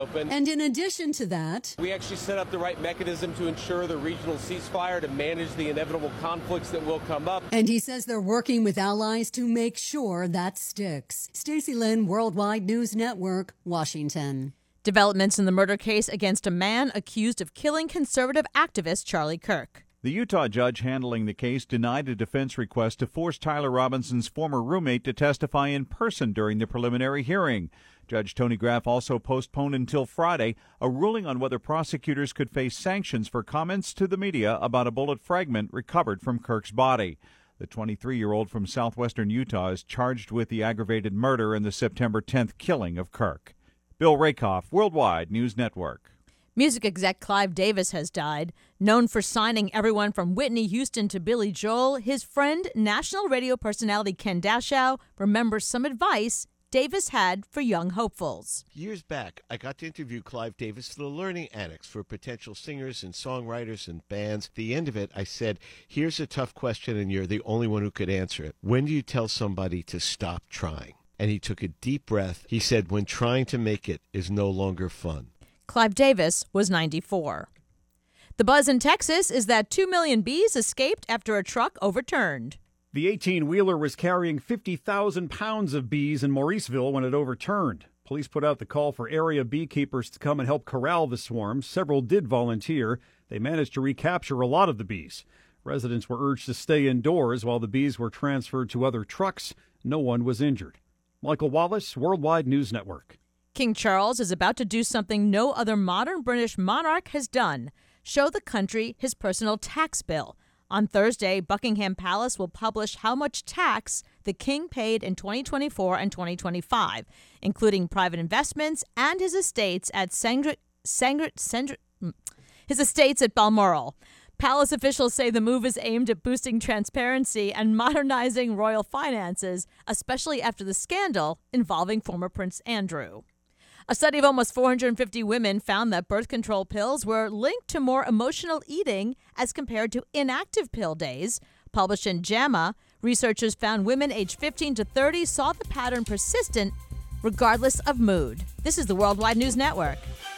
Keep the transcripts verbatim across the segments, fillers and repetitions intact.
And in addition to that, we actually set up the right mechanism to ensure the regional ceasefire to manage the inevitable conflicts that will come up. And he says they're working with allies to make sure that sticks. Stacey Lynn, Worldwide News Network, Washington. Developments in the murder case against a man accused of killing conservative activist Charlie Kirk. The Utah judge handling the case denied a defense request to force Tyler Robinson's former roommate to testify in person during the preliminary hearing. Judge Tony Graff also postponed until Friday a ruling on whether prosecutors could face sanctions for comments to the media about a bullet fragment recovered from Kirk's body. The twenty-three-year-old from southwestern Utah is charged with the aggravated murder and the September tenth killing of Kirk. Bill Rakoff, Worldwide News Network. Music exec Clive Davis has died. Known for signing everyone from Whitney Houston to Billy Joel, his friend, national radio personality Ken Dashow, remembers some advice Davis had for young hopefuls. Years back, I got to interview Clive Davis for the Learning Annex for potential singers and songwriters and bands. At the end of it, I said, here's a tough question, and you're the only one who could answer it. When do you tell somebody to stop trying? And he took a deep breath. He said, when trying to make it is no longer fun. Clive Davis was ninety-four. The buzz in Texas is that two million bees escaped after a truck overturned. The eighteen-wheeler was carrying fifty thousand pounds of bees in Mauriceville when it overturned. Police put out the call for area beekeepers to come and help corral the swarm. Several did volunteer. They managed to recapture a lot of the bees. Residents were urged to stay indoors while the bees were transferred to other trucks. No one was injured. Michael Wallace, Worldwide News Network. King Charles is about to do something no other modern British monarch has done, show the country his personal tax bill. On Thursday, Buckingham Palace will publish how much tax the king paid in twenty twenty-four and twenty twenty-five, including private investments and his estates at Sangrit, Sangrit, Sangrit, his estates at Balmoral. Palace officials say the move is aimed at boosting transparency and modernizing royal finances, especially after the scandal involving former Prince Andrew. A study of almost four hundred fifty women found that birth control pills were linked to more emotional eating as compared to inactive pill days. Published in JAMA, researchers found women aged fifteen to thirty saw the pattern persistent regardless of mood. This is the Worldwide News Network.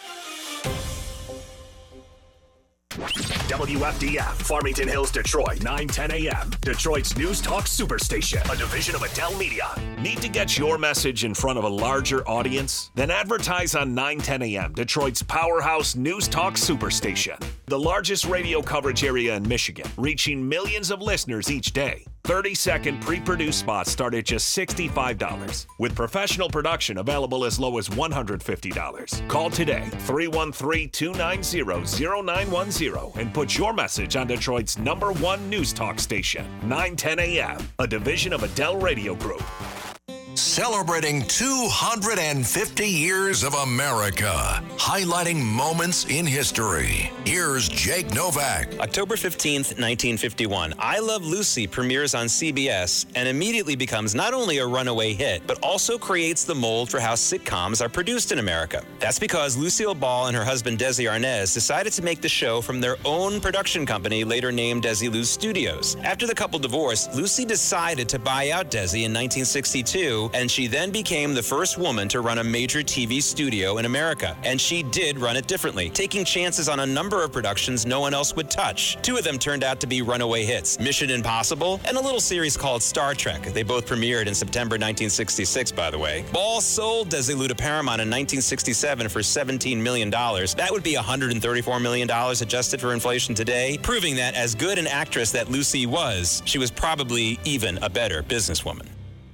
W F D F, Farmington Hills, Detroit, nine ten a.m. Detroit's News Talk Superstation, a division of Adele Media. Need to get your message in front of a larger audience? Then advertise on nine ten a.m., Detroit's powerhouse News Talk Superstation. The largest radio coverage area in Michigan, reaching millions of listeners each day. thirty-second pre-produced spots start at just sixty-five dollars, with professional production available as low as one hundred fifty dollars. Call today, three one three, two nine zero, zero nine one zero, and put your message on Detroit's number one news talk station, nine ten a.m., a division of Adele Radio Group. Celebrating two hundred fifty years of America, highlighting moments in history. Here's Jake Novak. October fifteenth, nineteen fifty-one, I Love Lucy premieres on C B S and immediately becomes not only a runaway hit, but also creates the mold for how sitcoms are produced in America. That's because Lucille Ball and her husband Desi Arnaz decided to make the show from their own production company, later named Desilu Studios. After the couple divorced, Lucy decided to buy out Desi in nineteen sixty-two, and she then became the first woman to run a major T V studio in America. And she did run it differently, taking chances on a number of productions no one else would touch. Two of them turned out to be runaway hits, Mission Impossible and a little series called Star Trek. They both premiered in September nineteen sixty-six, by the way. Ball sold Desilu to Paramount in nineteen sixty-seven for seventeen million dollars. That would be one hundred thirty-four million dollars adjusted for inflation today, proving that as good an actress that Lucy was, she was probably even a better businesswoman.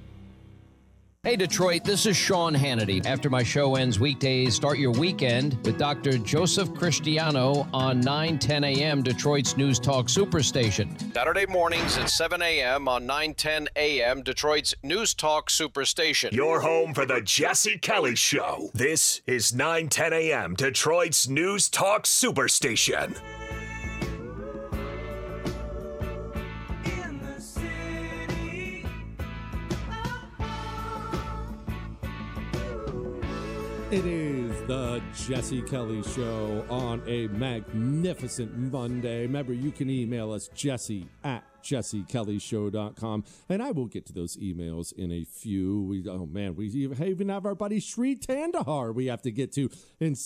Hey, Detroit, this is Sean Hannity. After my show ends weekdays, start your weekend with Doctor Joseph Cristiano on nine ten a.m., Detroit's News Talk Superstation. Saturday mornings at seven a.m. on nine ten a.m., Detroit's News Talk Superstation. Your home for the Jesse Kelly Show. This is nine ten a.m., Detroit's News Talk Superstation. It is the Jesse Kelly Show on a magnificent Monday. Remember, you can email us, Jesse at jesse kelly show dot com, and I will get to those emails in a few. We, oh, man, we even have our buddy Sri Tandahar we have to get to in